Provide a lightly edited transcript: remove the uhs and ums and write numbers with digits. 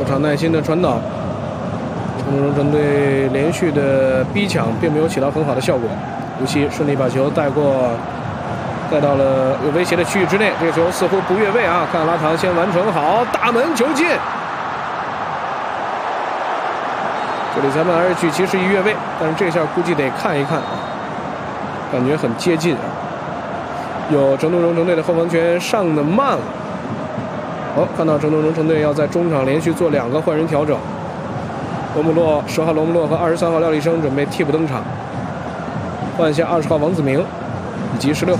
后场耐心的传导，成都中队连续的逼抢并没有起到很好的效果。无锡顺利把球带到了有威胁的区域之内，这个球似乎不越位啊！看拉唐先完成好，大门球进。这里裁判还是举旗示意越位，但是这下估计得看一看啊，感觉很接近啊。有成都蓉城队的后防权上的慢了。看到成都蓉城队要在中场连续做2个换人调整，罗姆洛10号罗姆洛和23号廖立生准备替补登场，换下20号王子明以及16号。